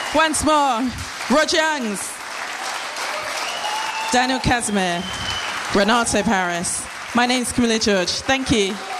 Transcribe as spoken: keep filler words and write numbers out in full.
Once more, Rog Youngs, Daniel Casimir, Renato Paris. My name's Camilla George. Thank you.